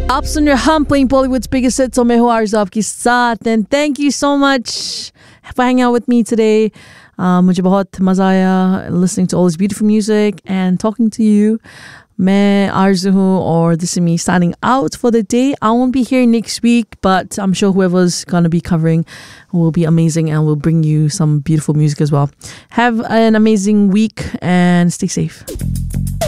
आप सुन रहे हम playing Bollywood's biggest hits और मैं हूँ आरज़ू आपके साथ and thank you so much for hanging out with me today. मुझे बहुत मज़ा आया listening to all this beautiful music and talking to you. मैं आरज़ू हूँ और this is me signing out for the day. I won't be here next week, but I'm sure whoever's going to be covering will be amazing and will bring you some beautiful music as well. Have an amazing week and stay safe.